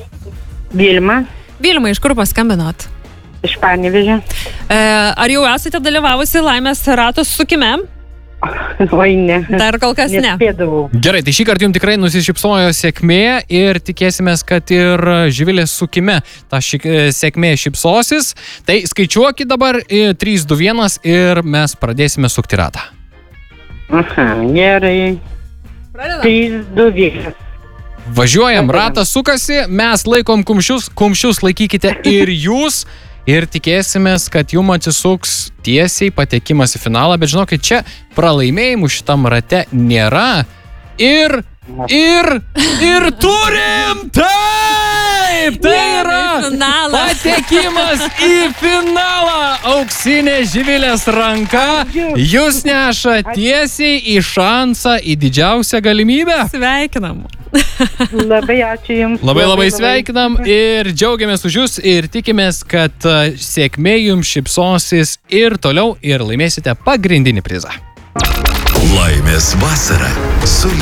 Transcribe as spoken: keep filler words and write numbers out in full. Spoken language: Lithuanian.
Vilma. Vilma, iš kur paskambinot? Iš Panevėžio. E, ar jau esate dalyvavusi laimės ratos sukime? Oi, ne. Dar kol kas ne. Nespėdavau. Gerai, tai šį kartą jums tikrai nusišypsojo sėkmė ir tikėsimės, kad ir Živilės sukime ta ši, sėkmė šypsosis. Tai skaičiuokit dabar trys, du, vienas ir mes pradėsime sukti ratą. Aha, gerai. trys, du, vienas. Važiuojam, ratas sukasi, mes laikom kumščius, kumščius laikykite ir jūs. Ir tikėsimės, kad jum atsisuks tiesiai patekimas į finalą, bet žinokit, čia pralaimėjimų šitam rate nėra. Ir, ir, ir turim! Taip! Tai yra patekimas į finalą! Auksinė Živilės ranka jūs neša tiesiai į šansą, į didžiausią galimybę. Sveikinam. Labai ačiū jums. Labai labai sveikinam ir džiaugiamės už jūs ir tikimės, kad sėkmė jums šypsosis ir toliau ir laimėsite pagrindinį prizą. Laimės vasara su